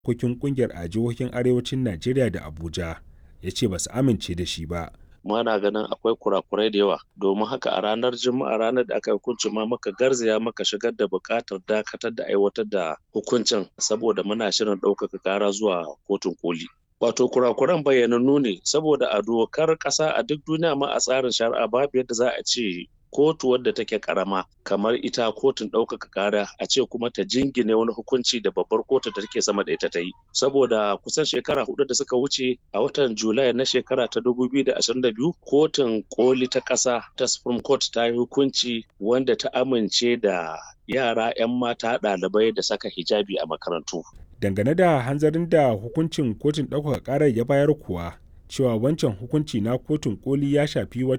harkokin ƙungiyar a jihohin arewacin Najeriya da Abuja, ya ce ba su amince da shi ba. Muna ganin akwai kurakurai da yawa, domin haka a ranar Juma'a, ranar da aka yi hukuncin, ma muka garzaya muka shigar da buƙatar dakatar da aiwatar da hukuncin saboda muna shirin ɗaukaka ƙara zuwa kotun koli. Wato kurakuran bayyanannu ne, saboda a dokar ƙasa a duk duniya ma a tsarin shari'a babu yadda za a ce kotu wadda take karama kamar ita kotun ɗaukaka ƙara a ce kuma ta jingine wani hukunci da babbar kotu da take sama da ita ta yi. Saboda kusan shekara 4 da suka wuce, a watan Julai na shekara ta 2022, kotun koli ta ƙasa ta Supreme Court ta yi hukunci wanda ta amince da yara 'yan mata ɗalibai da saka hijabi a makarantu. Dangane da hanzarin da hukuncin kotun ɗaukaka ƙarar ya bayar kuwa, cewa wancan hukunci na kotun koli ya shafi wata